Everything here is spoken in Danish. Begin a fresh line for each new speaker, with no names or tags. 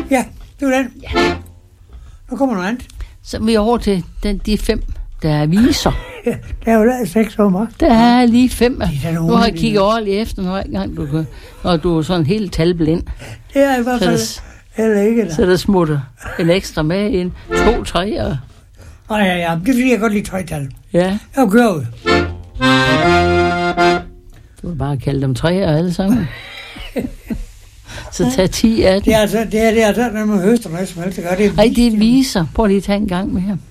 Ja, det var den. Ja. Nu kommer noget andet.
Så er vi over til de 5, der er viser.
Ja, der er jo lavet 6 år.
Der er lige 5.
Nu
har jeg kigget ordentligt efter, når du er sådan helt talblind.
Det er i hvert fald heller ikke der.
Så der smutter en ekstra med ind. 2 træer.
Ja. Det er fordi, jeg godt lide 3-tal.
Ja.
Jeg kører ud.
Du vil bare kalde dem træer alle sammen. Så tag 10 af dem.
Det er altså, når man høster noget som helst, så gør det.
Nej, det viser. Prøv lige at tage en gang med her.